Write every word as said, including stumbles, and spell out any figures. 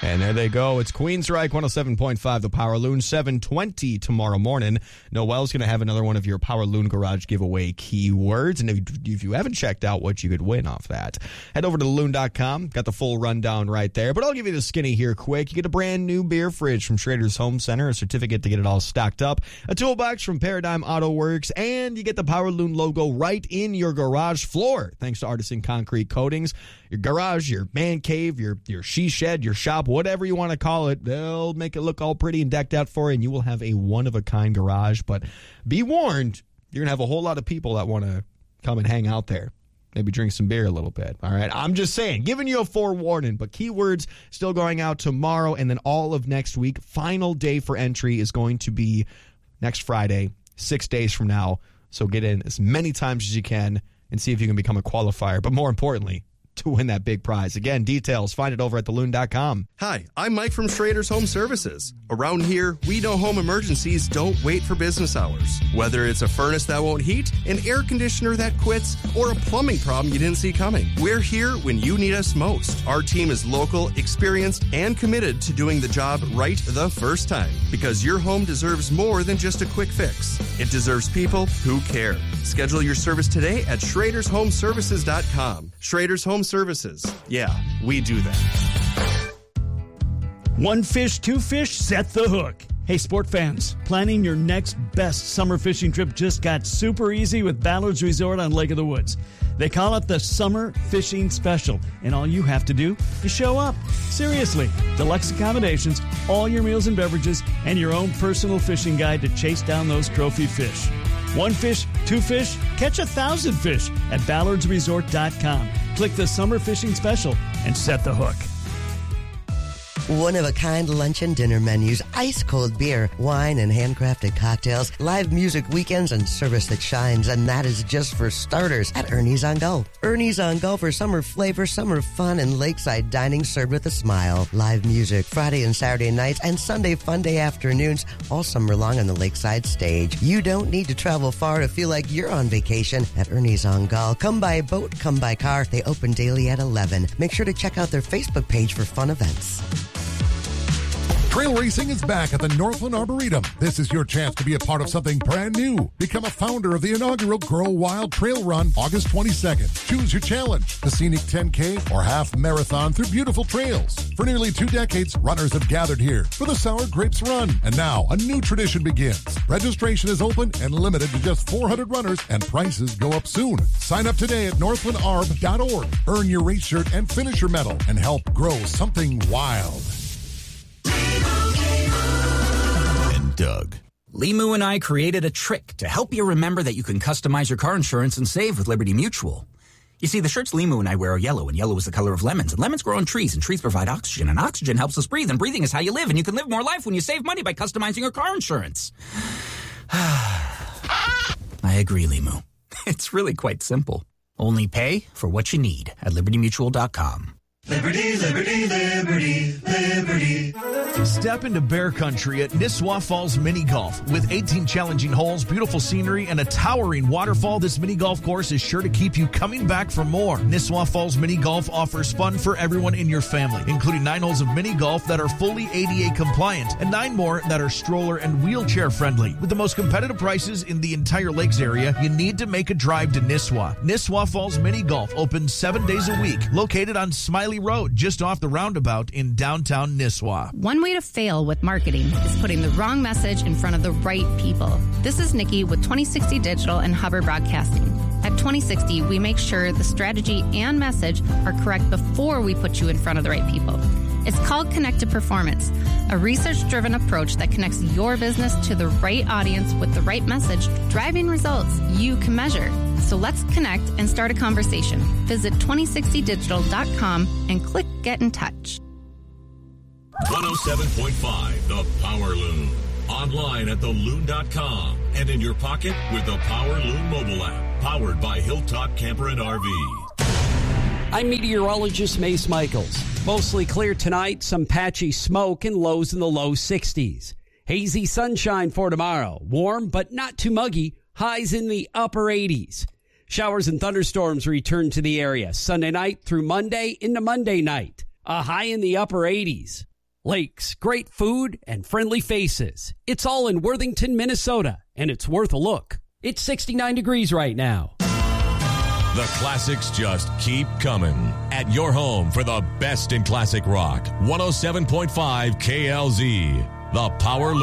And there they go. It's Queensryche one oh seven point five, the Power Loon, seven twenty tomorrow morning. Noel's going to have another one of your Power Loon Garage giveaway keywords. And if, if you haven't checked out what you could win off that, head over to the loon dot com. Got the full rundown right there. But I'll give you the skinny here quick. You get a brand new beer fridge from Schrader's Home Center, a certificate to get it all stocked up, a toolbox from Paradigm Auto Works, and you get the Power Loon logo right in your garage floor, thanks to Artisan Concrete Coatings. Your garage, your man cave, your, your she shed, your shop, whatever you want to call it, they'll make it look all pretty and decked out for you, and you will have a one-of-a-kind garage. But be warned, you're going to have a whole lot of people that want to come and hang out there. Maybe drink some beer a little bit, all right? I'm just saying, giving you a forewarning, but keywords still going out tomorrow, and then all of next week. Final day for entry is going to be next Friday, six days from now. So get in as many times as you can and see if you can become a qualifier. But more importantly, to win that big prize. Again, details, find it over at the loon dot com. Hi, I'm Mike from Schrader's Home Services. Around here, we know home emergencies don't wait for business hours. Whether it's a furnace that won't heat, an air conditioner that quits, or a plumbing problem you didn't see coming, we're here when you need us most. Our team is local, experienced, and committed to doing the job right the first time. Because your home deserves more than just a quick fix. It deserves people who care. Schedule your service today at Schraders Home Services dot com. Schrader's Home Services. Yeah, we do that. One fish, two fish, set the hook. Hey, sport fans, planning your next best summer fishing trip just got super easy with Ballard's Resort on Lake of the Woods. They call it the Summer Fishing Special, and all you have to do is show up. Seriously, deluxe accommodations, all your meals and beverages, and your own personal fishing guide to chase down those trophy fish. One fish, two fish, catch a thousand fish at Ballards Resort dot com. Click the Summer Fishing Special and set the hook. One-of-a-kind lunch and dinner menus, ice-cold beer, wine and handcrafted cocktails, live music weekends, and service that shines. And that is just for starters at Ernie's on Go. Ernie's on Go for summer flavor, summer fun, and lakeside dining served with a smile. Live music Friday and Saturday nights and Sunday fun day afternoons all summer long on the lakeside stage. You don't need to travel far to feel like you're on vacation at Ernie's on Go. Come by boat, come by car. They open daily at eleven. Make sure to check out their Facebook page for fun events. Trail racing is back at the Northland Arboretum. This is your chance to be a part of something brand new. Become a founder of the inaugural Grow Wild Trail Run, August twenty-second. Choose your challenge, the scenic ten K or half marathon through beautiful trails. For nearly two decades, runners have gathered here for the Sour Grapes Run. And now, a new tradition begins. Registration is open and limited to just four hundred runners, and prices go up soon. Sign up today at northland arb dot org. Earn your race shirt and finisher medal and help grow something wild. And Doug. Limu and I created a trick to help you remember that you can customize your car insurance and save with Liberty Mutual. You see, the shirts Limu and I wear are yellow, and yellow is the color of lemons, and lemons grow on trees, and trees provide oxygen, and oxygen helps us breathe, and breathing is how you live, and you can live more life when you save money by customizing your car insurance. I agree, Limu. It's really quite simple. Only pay for what you need at liberty mutual dot com. Liberty, liberty, liberty, liberty. Step into bear country at Nisswa Falls Mini Golf. With eighteen challenging holes, beautiful scenery, and a towering waterfall, this mini golf course is sure to keep you coming back for more. Nisswa Falls Mini Golf offers fun for everyone in your family, including nine holes of mini golf that are fully A D A compliant and nine more that are stroller and wheelchair friendly. With the most competitive prices in the entire lakes area, you need to make a drive to Nisswa. Nisswa Falls Mini Golf opens seven days a week, located on Smiley Road, just off the roundabout in downtown Nisswa. One way to fail with marketing is putting the wrong message in front of the right people. This is Nikki with twenty sixty Digital and Hubbard Broadcasting. At twenty sixty, we make sure the strategy and message are correct before we put you in front of the right people. It's called Connected Performance, a research-driven approach that connects your business to the right audience with the right message, driving results you can measure. So let's connect and start a conversation. Visit twenty sixty digital dot com and click Get in Touch. one oh seven point five, The Power Loon. Online at the loon dot com and in your pocket with the Power Loon mobile app. Powered by Hilltop Camper and R V. I'm meteorologist Mace Michaels. Mostly clear tonight, some patchy smoke and lows in the low sixties. Hazy sunshine for tomorrow. Warm but not too muggy. Highs in the upper eighties. Showers and thunderstorms return to the area Sunday night through Monday into Monday night. A high in the upper eighties. lakes, great food, and friendly faces. It's all in Worthington, Minnesota, and it's worth a look. It's sixty-nine degrees right now. The classics just keep coming at your home for the best in classic rock. one oh seven point five K L Z, the Power